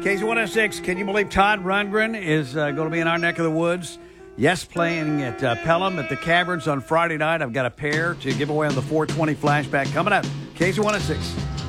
KZ106, can you believe Todd Rundgren is going to be in our neck of the woods? Yes, playing at Pelham at the Caverns on Friday night. I've got a pair to give away on the 420 flashback coming up. KZ106.